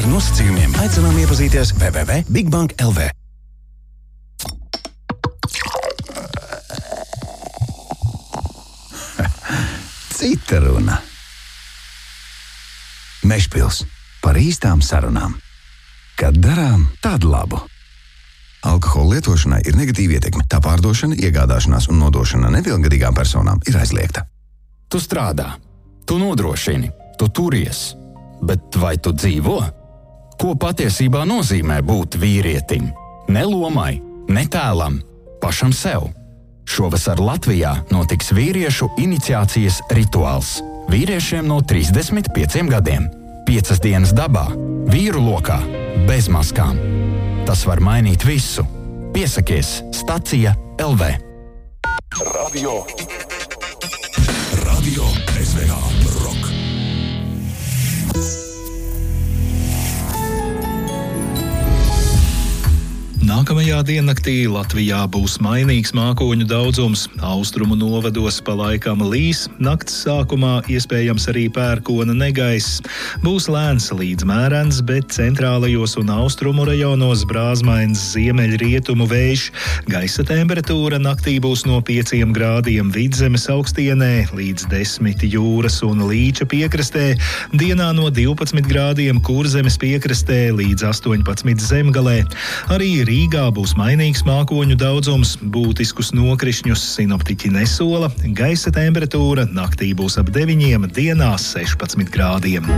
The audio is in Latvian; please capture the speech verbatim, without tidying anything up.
ar nosacījumiem aicinām iepazīties w w w punkt bigbank punkt l v. Cita runa. Mežpils par īstām sarunām. Kad darām tādu labu. Alkohola lietošanai ir negatīva ietekme. Tā pārdošana, iegādāšanās un nodošana nepilngadīgām personām ir aizliegta. Tu strādā, tu nodrošini, tu turies, bet vai tu dzīvo? Ko patiesībā nozīmē būt vīrietim? Ne lomai, ne tēlam, pašam sev. Šovasar Latvijā notiks vīriešu iniciācijas rituāls. Vīriešiem no trīsdesmit pieciem gadiem. Piecas dienas dabā, vīru lokā, bez maskām. Tas var mainīt visu. Piesakies Stacija L V. Radio. Radio S V A Rock. Nākamajā diennaktī Latvijā būs mainīgs mākoņu daudzums. Austrumu novados pa laikam līs, nakts sākumā iespējams arī pērkona negaiss. Būs lēns līdz mērens, bet centrālajos un austrumu rajonos brāzmains ziemeļrietumu vējš. Gaisa temperatūra naktī būs no pieciem grādiem Vidzemes augstienē līdz desmit jūras un Līča piekrastē, dienā no divpadsmit grādiem Kurzemes piekrastē līdz astoņpadsmit Zemgalē. Arī Rīgā būs mainīgs mākoņu daudzums, būtiskus nokrišņus sinoptiķi nesola, gaisa temperatūra naktī būs ap deviņiem, dienā sešpadsmit grādiem.